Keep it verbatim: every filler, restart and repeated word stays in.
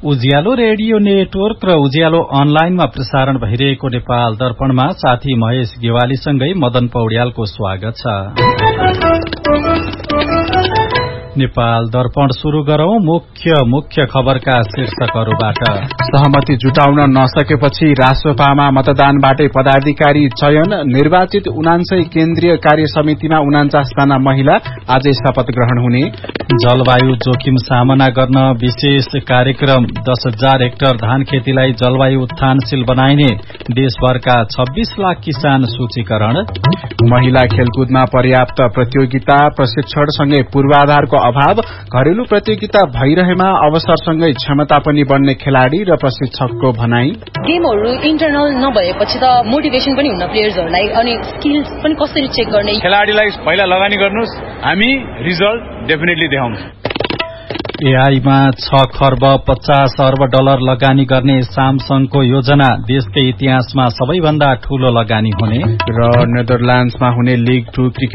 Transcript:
उज्यालो radio network र उज्यालो अनलाइनमा प्रसारण भइरहेको नेपाल दर्पणमा साथी महेश गेवालीसँगै मदन पौड्यालको स्वागत छ। नेपाल दर्पण शुरू गरौं। मुख्य मुख्य खबरका शीर्षकहरूबाट। सहमति जुटाउन नसकेपछि राष्ट्रपामा मतदानबाटै पदाधिकारी चयन। निर्वाचित उनान्सय केन्द्रीय कार्य समितिमा उनान्चास जना महिला आजै शपथ ग्रहण हुने। जलवायु जोखिम सामना गर्न विशेष कार्यक्रम। दस हजार हेक्टर धान खेतीलाई जलवायु उत्थानशील बनाइने देशभरका छब्बीस लाख किसान सूचीकरण। महिला खेलकुदमा पर्याप्त प्रतियोगिता प्रशिक्षणसँगै पूर्वाधारको अभाव। घरेलु प्रतियोगिता भइरहेमा अवसरसँगै क्षमता पनि बढ्ने खेलाड़ी र प्रशिक्षकको भनाई। गेमहरू इन्टरनल नभएपछि त मोटिभेसन पनि हुन्न प्लेयर्सहरूलाई, अनि स्किल्स पनि कसरी चेक गर्ने। खेलाड़ीलाई पहिला लगानी गर्नुस्, हामी रिजल्ट डेफिनेटली देखाउँ। एआईमा छ खर्ब पचास अर्ब डलर लगानी गर्ने सामसङको योजना। देशकै इतिहासमा सबैभन्दा ठूलो लगानी हुने। र नेदरल्याण्ड्समा हुने लिग टू क्रिकेट